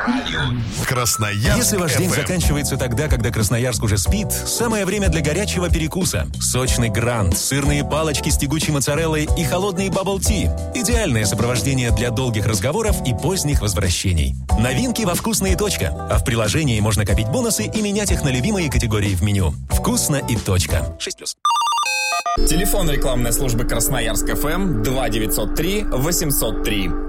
Красноярск. Если ваш день заканчивается тогда, когда Красноярск уже спит, самое время для горячего перекуса. Сочный грант, сырные палочки с тягучей моцареллой и холодный бабл-ти. Идеальное сопровождение для долгих разговоров и поздних возвращений. Новинки во «Вкусно и точка». А в приложении можно копить бонусы и менять их на любимые категории в меню. «Вкусно и точка». 6+. Телефон рекламной службы Красноярск ФМ 2903 803.